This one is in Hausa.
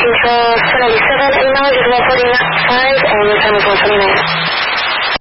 Control 187, acknowledge 149.5, and your time is 129.